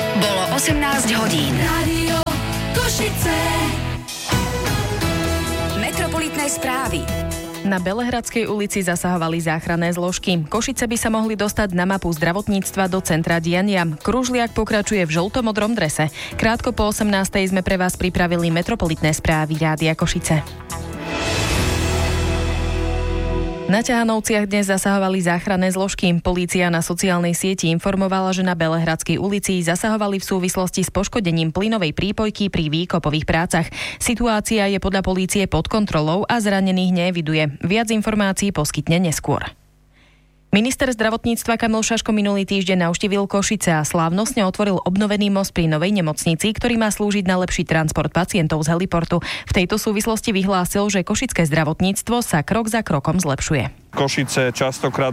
Bolo 18 hodín. Rádio Košice. Metropolitné správy. Na Belehradskej ulici zasahovali záchranné zložky. Košice by sa mohli dostať na mapu zdravotníctva do centra diania. Kružliak pokračuje v žlto-modrom drese. Krátko po 18:00 sme pre vás pripravili metropolitné správy Rádia Košice. Na Ťahanovciach dnes zasahovali záchranné zložky. Polícia na sociálnej sieti informovala, že na Belehradskej ulici zasahovali v súvislosti s poškodením plynovej prípojky pri výkopových prácach. Situácia je podľa polície pod kontrolou a zranených neeviduje. Viac informácií poskytne neskôr. Minister zdravotníctva Kamil Šaško minulý týždeň navštívil Košice a slávnostne otvoril obnovený most pri novej nemocnici, ktorý má slúžiť na lepší transport pacientov z heliportu. V tejto súvislosti vyhlásil, že košické zdravotníctvo sa krok za krokom zlepšuje. Košice častokrát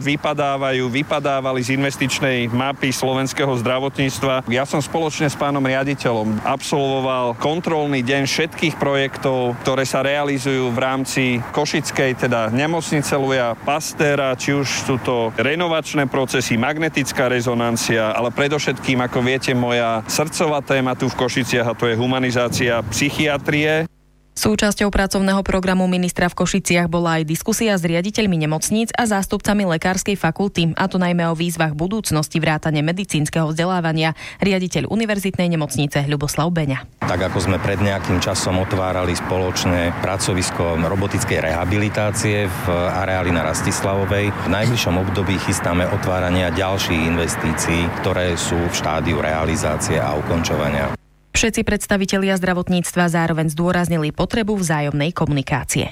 vypadávali z investičnej mapy slovenského zdravotníctva. Ja som spoločne s pánom riaditeľom absolvoval kontrolný deň všetkých projektov, ktoré sa realizujú v rámci košickej, teda nemocnice Luja Pastéra, či už sú to renovačné procesy, magnetická rezonancia, ale predovšetkým, ako viete, moja srdcová téma tu v Košiciach, a to je humanizácia psychiatrie. Súčasťou pracovného programu ministra v Košiciach bola aj diskusia s riaditeľmi nemocníc a zástupcami lekárskej fakulty, a to najmä o výzvach budúcnosti vrátane medicínskeho vzdelávania, riaditeľ univerzitnej nemocnice Ľuboslav Beňa. Tak ako sme pred nejakým časom otvárali spoločné pracovisko robotickej rehabilitácie v areáli na Rastislavovej, v najbližšom období chystáme otvárania ďalších investícií, ktoré sú v štádiu realizácie a ukončovania. Všetci predstavitelia zdravotníctva zároveň zdôraznili potrebu vzájomnej komunikácie.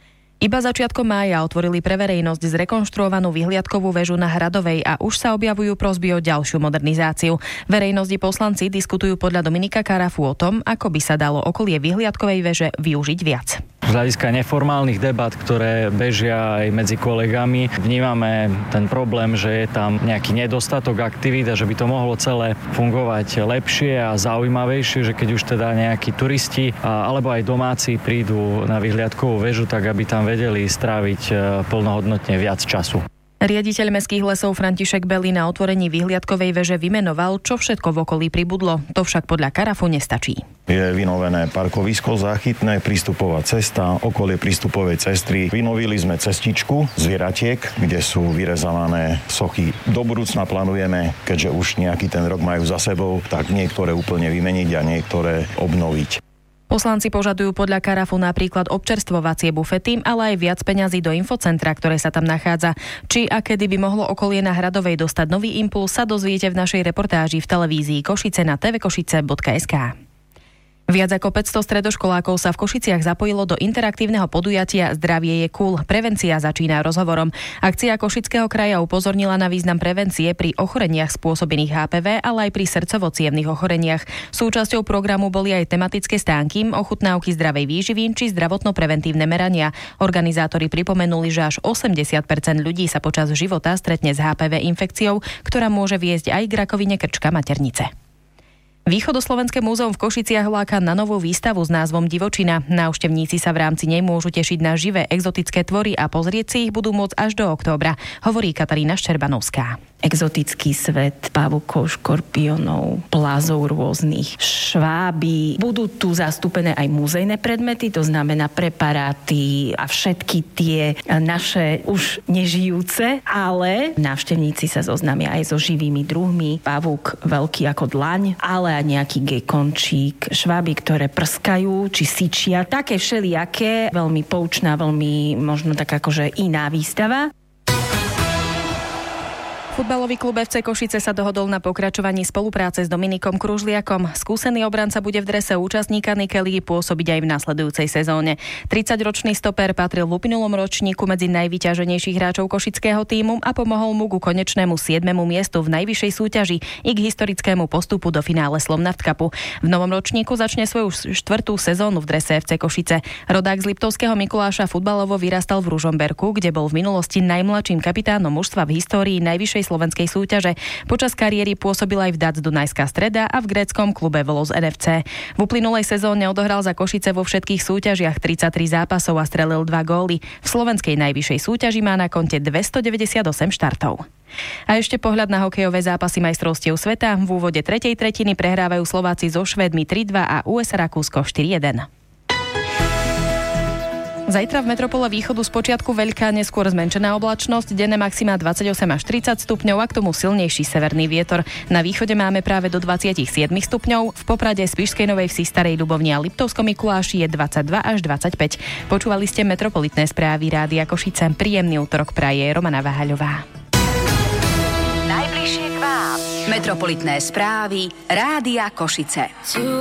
Iba začiatkom mája otvorili pre verejnosť zrekonštruovanú vyhliadkovú väžu na Hradovej a už sa objavujú prosby o ďalšiu modernizáciu. Verejnosť i poslanci diskutujú podľa Dominika Karafu o tom, ako by sa dalo okolie vyhliadkovej väže využiť viac. Z hľadiska neformálnych debat, ktoré bežia aj medzi kolegami, vnímame ten problém, že je tam nejaký nedostatok aktivít a že by to mohlo celé fungovať lepšie a zaujímavejšie, že keď už teda nejakí turisti alebo aj domáci prídu na vyhliadkovú väžu, tak aby tam vedeli stráviť plnohodnotne viac času. Riaditeľ Mestských lesov František Belý na otvorení vyhliadkovej veže vymenoval, čo všetko v okolí pribudlo. To však podľa Karafu nestačí. Je vynovené parkovisko záchytné, prístupová cesta, okolie prístupovej cesty. Vynovili sme cestičku zvieratiek, kde sú vyrezané sochy. Do budúcna plánujeme, keďže už nejaký ten rok majú za sebou, tak niektoré úplne vymeniť a niektoré obnoviť. Poslanci požadujú podľa Karafu napríklad občerstvovacie bufety, ale aj viac peňazí do infocentra, ktoré sa tam nachádza. Či a kedy by mohlo okolie na Hradovej dostať nový impuls, sa dozviete v našej reportáži v televízii Košice na tvkošice.sk. Viac ako 500 stredoškolákov sa v Košiciach zapojilo do interaktívneho podujatia Zdravie je cool. Prevencia začína rozhovorom. Akcia Košického kraja upozornila na význam prevencie pri ochoreniach spôsobených HPV, ale aj pri srdcovo-cievnych ochoreniach. Súčasťou programu boli aj tematické stánky, ochutnávky zdravej výživy či zdravotno-preventívne merania. Organizátori pripomenuli, že až 80% ľudí sa počas života stretne s HPV infekciou, ktorá môže viesť aj k rakovine krčka maternice. Východoslovenské múzeum v Košiciach láka na novú výstavu s názvom Divočina. Návštevníci sa v rámci nej môžu tešiť na živé exotické tvory a pozrieť si ich budú môcť až do októbra, hovorí Katarína Ščerbanovská. Exotický svet pavúkov, škorpiónov, plázov rôznych, šváby. Budú tu zastúpené aj muzejné predmety, to znamená preparáty a všetky tie naše už nežijúce, ale návštevníci sa zoznámia aj so živými druhmi. Pavúk veľký ako dlaň, ale aj nejaký gekončík, šváby, ktoré prskajú či syčia. Také všelijaké, veľmi poučná, veľmi možno tak akože iná výstava. Futbalový klub FC Košice sa dohodol na pokračovaní spolupráce s Dominikom Kružliakom. Skúsený obranca bude v drese účastníka Nike Ligy pôsobiť aj v nasledujúcej sezóne. 30-ročný stoper patril v uplynulom ročníku medzi najvyťaženejších hráčov košického tímu a pomohol mu ku konečnému 7. miestu v najvyššej súťaži i k historickému postupu do finále Slovnaft Cupu. V novom ročníku začne svoju 4. sezónu v drese FC Košice. Rodák z Liptovského Mikuláša futbalovo vyrastal v Ružomberku, kde bol v minulosti najmladším kapitánom mužstva v histórii najvyššej slovenskej súťaže. Počas kariéry pôsobil aj v DAC Dunajská Streda a v gréckom klube Volos NFC. V uplynulej sezóne odohral za Košice vo všetkých súťažiach 33 zápasov a strelil 2 góly. V slovenskej najvyššej súťaži má na konte 298 štartov. A ešte pohľad na hokejové zápasy majstrovstiev sveta. V úvode tretej tretiny prehrávajú Slováci so Švédmi 3-2 a USA Rakúsko 4-1. Zajtra v metropole východu spočiatku veľká, neskôr zmenšená oblačnosť, denné maxima 28 až 30 stupňov a k tomu silnejší severný vietor. Na východe máme práve do 27 stupňov, v Poprade, Spišskej Novej Vsi, Starej Ľubovni a Liptovskom Mikuláši je 22 až 25. Počúvali ste metropolitné správy Rádia Košice. Príjemný útorok praje Romana Vahaľová. Najbližšie k vám. Metropolitné správy Rádia Košice.